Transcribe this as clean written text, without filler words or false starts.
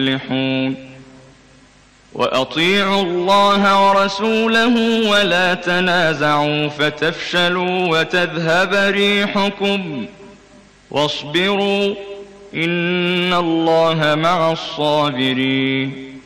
مفلحون وأطيعوا الله ورسوله ولا تنازعوا فتفشلوا وتذهب ريحكم واصبروا إن الله مع الصابرين